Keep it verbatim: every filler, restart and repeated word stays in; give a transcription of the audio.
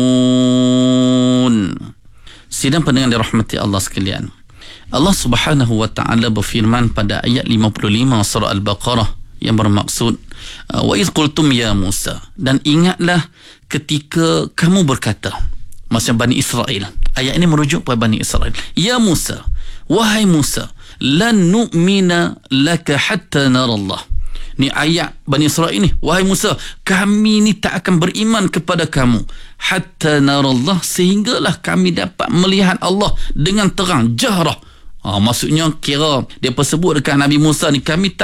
Sidang pendengar dirahmati Allah sekalian, Allah Subhanahu wa taala berfirman pada ayat lima puluh lima surah Al-Baqarah yang bermaksud wa iz qultum ya Musa, dan ingatlah ketika kamu berkata, maksudnya Bani Israel. Ayat ini merujuk pada Bani Israel. Ya Musa, wahai Musa, lan nu'mina laka hatta nara Allah. Ni ayat Bani Israel ni. Wahai Musa, kami ni tak akan beriman kepada kamu hatta narallah, sehinggalah kami dapat melihat Allah dengan terang, jahrah. Ha, maksudnya kira dia sebut dekat Nabi Musa ni, kami tak